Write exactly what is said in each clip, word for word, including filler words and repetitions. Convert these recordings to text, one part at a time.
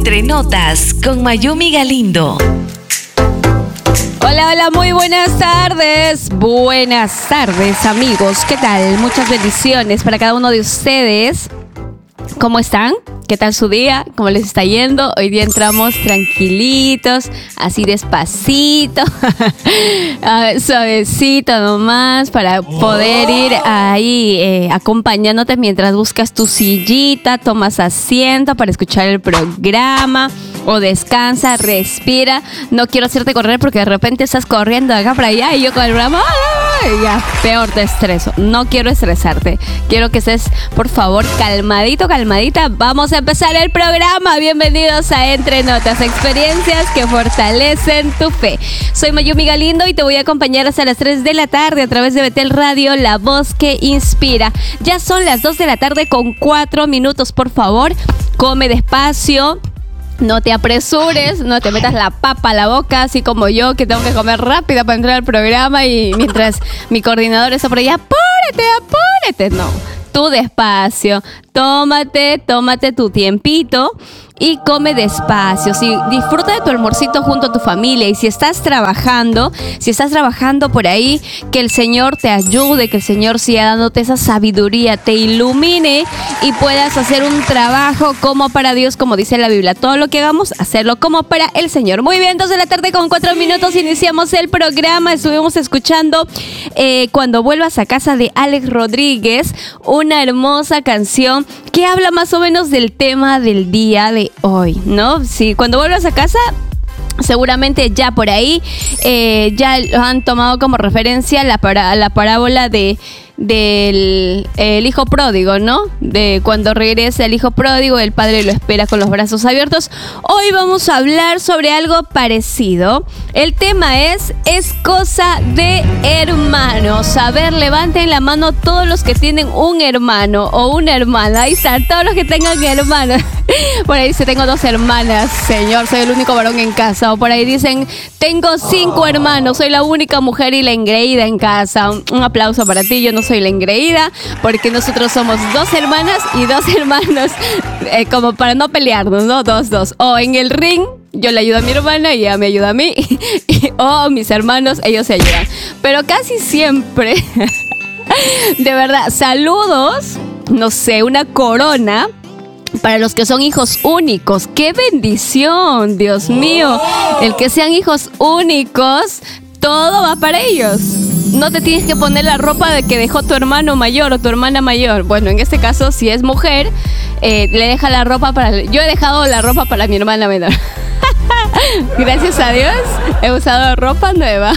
Entre Notas con Mayumi Galindo. Hola, hola, muy buenas tardes. Buenas tardes, amigos. ¿Qué tal? Muchas bendiciones para cada uno de ustedes. ¿Cómo están? ¿Qué tal su día? ¿Cómo les está yendo? Hoy día entramos tranquilitos, así despacito, suavecito nomás, para poder ir ahí eh, acompañándote mientras buscas tu sillita, tomas asiento para escuchar el programa o descansa, respira. No quiero hacerte correr porque de repente estás corriendo de acá para allá y yo con el programa, ¡ay! Ya, peor te estreso. No quiero estresarte. Quiero que estés, por favor, calmadito, calmadita. Vamos a empezar el programa. Bienvenidos a Entre Notas, experiencias que fortalecen tu fe. Soy Mayumi Galindo y te voy a acompañar hasta las tres de la tarde a través de Betel Radio, la voz que inspira. Ya son las dos de la tarde con cuatro minutos, por favor. Come despacio. No te apresures, no te metas la papa a la boca, así como yo, que tengo que comer rápido para entrar al programa y mientras mi coordinador está por allá, apúrate, apúrate. No, tú despacio, tómate, tómate tu tiempito y come despacio. Si disfruta de tu almuercito junto a tu familia y si estás trabajando, si estás trabajando por ahí, que el Señor te ayude, que el Señor siga dándote esa sabiduría, te ilumine y puedas hacer un trabajo como para Dios, como dice la Biblia. Todo lo que hagamos, hacerlo como para el Señor. Muy bien, dos de la tarde con cuatro minutos iniciamos el programa. Estuvimos escuchando eh, Cuando vuelvas a casa de Alex Rodríguez, una hermosa canción que habla más o menos del tema del día de hoy, ¿no? Sí, cuando vuelvas a casa, seguramente ya por ahí eh, ya lo han tomado como referencia la, para, la parábola de del el hijo pródigo, ¿no? De cuando regresa el hijo pródigo, el padre lo espera con los brazos abiertos. Hoy vamos a hablar sobre algo parecido. El tema es, es cosa de hermanos. A ver, levanten la mano todos los que tienen un hermano o una hermana. Ahí están, todos los que tengan hermanos. Por ahí dice, tengo dos hermanas, señor, soy el único varón en casa. O por ahí dicen, tengo cinco hermanos, soy la única mujer y la engreída en casa. Un, un aplauso para ti, yo no soy la engreída, porque nosotros somos dos hermanas y dos hermanos, eh, como para no pelearnos, ¿no? Dos, dos. O en el ring, yo le ayudo a mi hermana y ella me ayuda a mí. Y, o mis hermanos, ellos se ayudan. Pero casi siempre, de verdad, saludos, no sé, una corona para los que son hijos únicos. ¡Qué bendición! Dios mío, el que sean hijos únicos, todo va para ellos. No te tienes que poner la ropa de que dejó tu hermano mayor o tu hermana mayor. Bueno, en este caso, si es mujer, eh, le deja la ropa para... Yo he dejado la ropa para mi hermana menor. Gracias a Dios, he usado ropa nueva.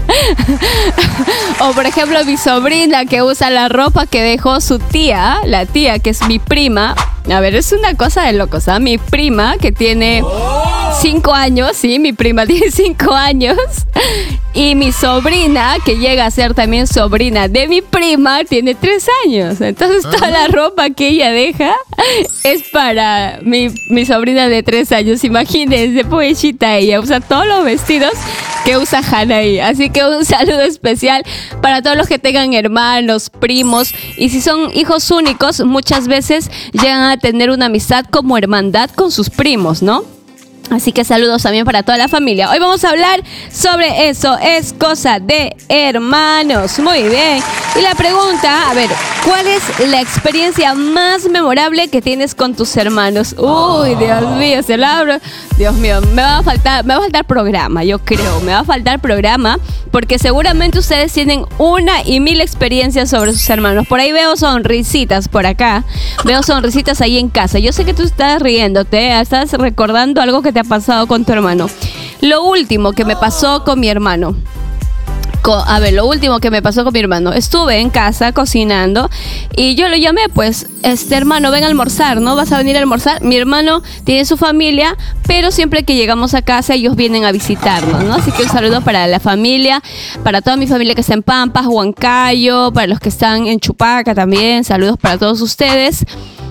O por ejemplo, mi sobrina que usa la ropa que dejó su tía, la tía que es mi prima. A ver, es una cosa de locos, ¿sabes? Mi prima que tiene cinco años, sí, mi prima tiene cinco años. Y mi sobrina, que llega a ser también sobrina de mi prima, tiene tres años. Entonces toda la ropa que ella deja es para mi, mi sobrina de tres años. Imagínense, pobrecita, ella usa todos los vestidos que usa Hanaí. Así que un saludo especial para todos los que tengan hermanos, primos. Y si son hijos únicos, muchas veces llegan a tener una amistad como hermandad con sus primos, ¿no? Así que saludos también para toda la familia. Hoy vamos a hablar sobre eso. Es cosa de hermanos. Muy bien. Y la pregunta, a ver, ¿cuál es la experiencia más memorable que tienes con tus hermanos? Uy, Dios mío, se la abro. Dios mío, me va a faltar, me va a faltar programa, yo creo. Me va a faltar programa porque seguramente ustedes tienen una y mil experiencias sobre sus hermanos. Por ahí veo sonrisitas por acá. Veo sonrisitas ahí en casa. Yo sé que tú estás riéndote, ¿eh? Estás recordando algo que te ha pasado con tu hermano. Lo último que me pasó con mi hermano. A ver, lo último que me pasó con mi hermano. Estuve en casa cocinando y yo lo llamé, pues, este hermano, ven a almorzar, ¿no? ¿Vas a venir a almorzar? Mi hermano tiene su familia, pero siempre que llegamos a casa ellos vienen a visitarnos, ¿no? Así que un saludo para la familia, para toda mi familia que está en Pampas, Huancayo, para los que están en Chupaca también, saludos para todos ustedes.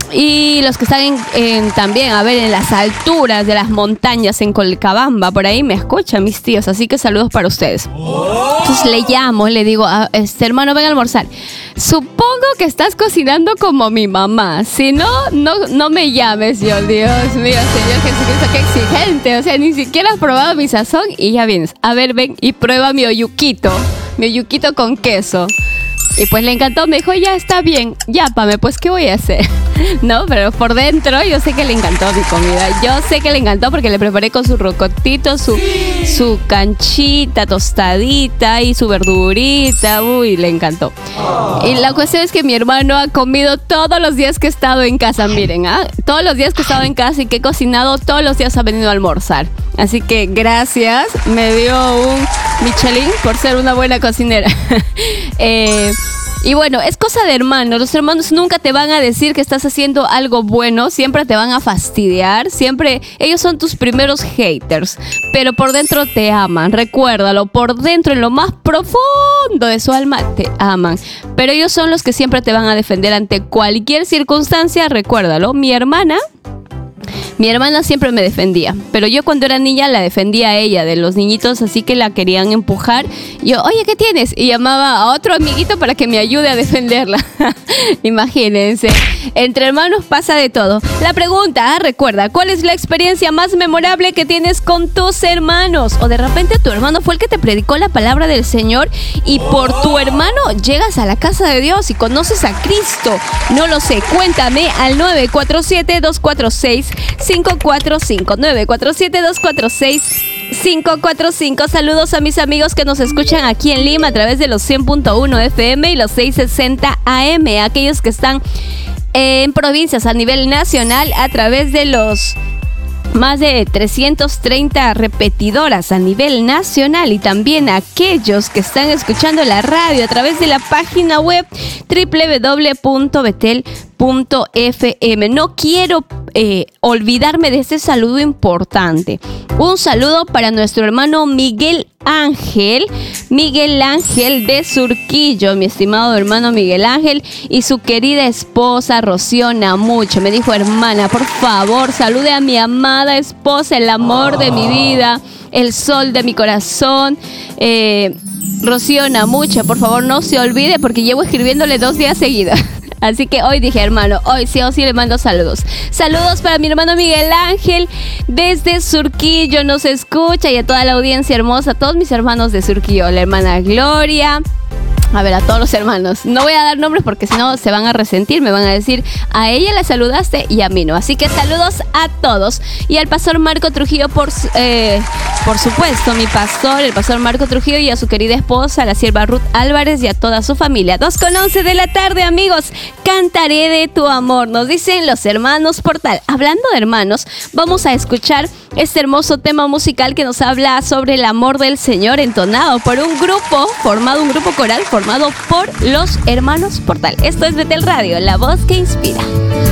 Y los que están en, en, también, a ver, en las alturas de las montañas en Colcabamba, por ahí me escuchan mis tíos, así que saludos para ustedes. Entonces le llamo, le digo, a este hermano, ven a almorzar. Supongo que estás cocinando como mi mamá, si no, no, no me llames. Yo, Dios mío, Señor Jesucristo, qué exigente, o sea, ni siquiera has probado mi sazón y ya vienes. A ver, ven y prueba mi oyuquito, mi oyuquito con queso. Y pues le encantó, me dijo, ya está bien, llápame, pues ¿qué voy a hacer? No, pero por dentro yo sé que le encantó mi comida. Yo sé que le encantó porque le preparé con su rocotito, su, su canchita tostadita y su verdurita. Uy, le encantó. Y la cuestión es que mi hermano ha comido todos los días que he estado en casa. Miren, ¿ah? Todos los días que he estado en casa y que he cocinado, todos los días ha venido a almorzar. Así que gracias, me dio un Michelin por ser una buena cocinera. eh... Y bueno, es cosa de hermanos. Los hermanos nunca te van a decir que estás haciendo algo bueno. Siempre te van a fastidiar. Siempre ellos son tus primeros haters. Pero por dentro te aman. Recuérdalo. Por dentro, en lo más profundo de su alma, te aman. Pero ellos son los que siempre te van a defender ante cualquier circunstancia. Recuérdalo. Mi hermana... Mi hermana siempre me defendía, pero yo cuando era niña la defendía a ella, de los niñitos así que la querían empujar. Yo, oye, ¿qué tienes? Y llamaba a otro amiguito para que me ayude a defenderla. Imagínense, entre hermanos pasa de todo. La pregunta, ah, recuerda, ¿cuál es la experiencia más memorable que tienes con tus hermanos? O de repente tu hermano fue el que te predicó la palabra del Señor y por tu hermano llegas a la casa de Dios y conoces a Cristo. No lo sé, cuéntame al nueve cuatro siete, dos cuatro seis, cinco cuatro cinco, nueve cuatro siete, dos cuatro seis, cinco cuatro cinco. Saludos a mis amigos que nos escuchan aquí en Lima a través de los cien punto uno F M y los seiscientos sesenta A M. Aquellos que están eh, en provincias a nivel nacional a través de los más de trescientas treinta repetidoras a nivel nacional, y también aquellos que están escuchando la radio a través de la página web doble u doble u doble u punto betel punto f m. No quiero eh, olvidarme de este saludo importante. Un saludo para nuestro hermano Miguel Ángel, Miguel Ángel de Surquillo, mi estimado hermano Miguel Ángel, y su querida esposa Rociona mucho. Me dijo, hermana, por favor, salude a mi amada esposa, el amor de mi vida, el sol de mi corazón. Eh, Rociona mucho, por favor, no se olvide, porque llevo escribiéndole dos días seguidos. Así que hoy dije, hermano, hoy sí o sí le mando saludos. Saludos para mi hermano Miguel Ángel desde Surquillo, nos escucha, y a toda la audiencia hermosa, a todos mis hermanos de Surquillo, la hermana Gloria. A ver, a todos los hermanos. No voy a dar nombres porque si no se van a resentir. Me van a decir, a ella la saludaste y a mí no. Así que saludos a todos. Y al pastor Marco Trujillo, por, eh, por supuesto, mi pastor, el pastor Marco Trujillo, y a su querida esposa, la sierva Ruth Álvarez, y a toda su familia. dos con once de la tarde, amigos. Cantaré de tu amor, nos dicen los hermanos Portal. Hablando de hermanos, vamos a escuchar este hermoso tema musical que nos habla sobre el amor del Señor, entonado por un grupo, formado un grupo coral, formado por los hermanos Portal. Esto es Betel Radio, la voz que inspira.